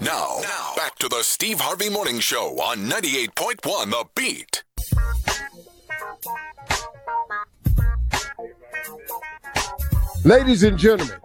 Now, back to the Steve Harvey Morning Show on 98.1 The Beat. Ladies and gentlemen,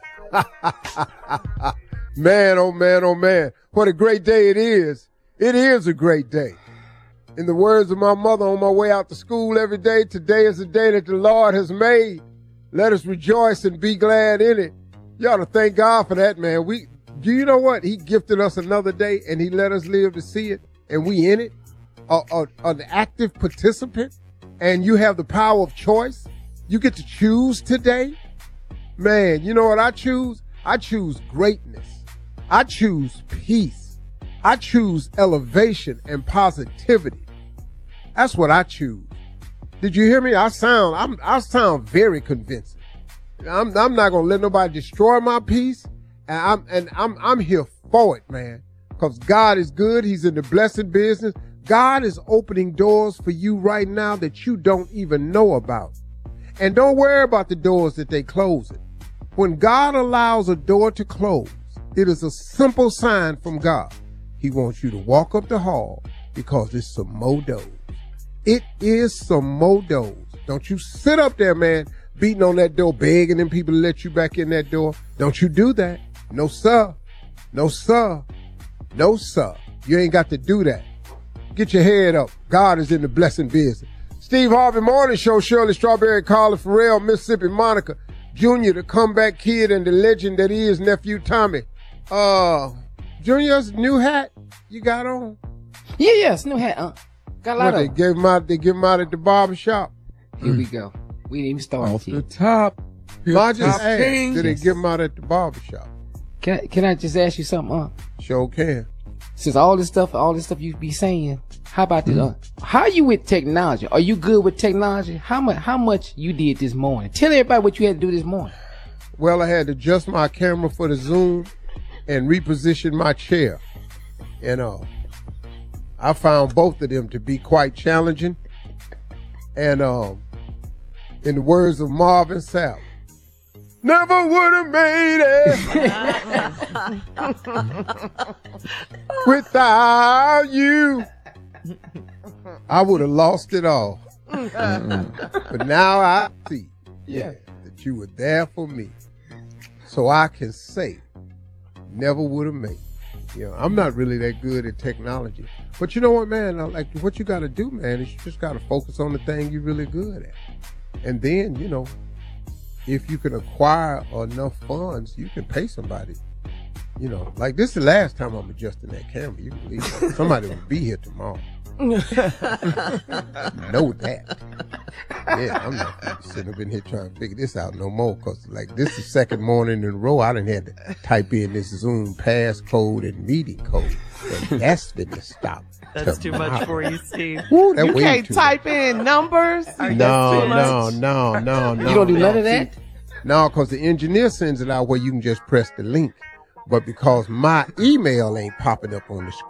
man, oh man, oh man, what a great day it is. It is a great day. In the words of my mother on my way out to school every day, today is the day that the Lord has made. Let us rejoice and be glad in it. You ought to thank God for that, man. Do you know what? He gifted us another day and he let us live to see it, and we in it, an active participant, and you have the power of choice. You get to choose today. Man, you know what I choose? I choose greatness. I choose peace. I choose elevation and positivity. That's what I choose. Did you hear me? I sound very convincing. I'm not gonna let nobody destroy my peace, and I'm here for it, man. Because God is good. He's in the blessing business. God is opening doors for you right now that you don't even know about. And don't worry about the doors that they closing. When God allows a door to close, it is a simple sign from God. He wants you to walk up the hall because it's some more doors. It is some more doors. Don't you sit up there, man, beating on that door, begging them people to let you back in that door. Don't you do that. No, sir. No, sir. No, sir. You ain't got to do that. Get your head up. God is in the blessing business. Steve Harvey Morning Show, Shirley Strawberry, Carla Farrell, Mississippi Monica, Junior, the comeback kid, and the legend that is nephew Tommy. Junior's new hat you got on? Yes, new hat. Got a lot of they give him out at the barbershop. Here we go. We didn't even start off the top. I just asked, did they give him out at the barbershop? Can I just ask you something? Sure can. Since all this stuff you be saying, how about this? How are you with technology? Are you good with technology? How much you did this morning? Tell everybody what you had to do this morning. Well, I had to adjust my camera for the zoom and reposition my chair. And I found both of them to be quite challenging. And in the words of Marvin Sapp, never would have made it without you. I would have lost it all. But now I see that you were there for me. So I can say, never would have made it. You know, I'm not really that good at technology. But you know what, man? Like, what you got to do, man, is you just got to focus on the thing you're really good at. And then, you know, if you can acquire enough funds, you can pay somebody. You know, like this is the last time I'm adjusting that camera. You can believe it. Somebody will be here tomorrow. Know that. Yeah, I'm not sitting up in here trying to figure this out no more, because like this is the second morning in a row I done had to type in this Zoom passcode and meeting code. And that's been the stop. That's too much for you, Steve. Woo, you can't type in numbers? No. You don't do none of that? No, because the engineer sends it out where you can just press the link. But because my email ain't popping up on the screen,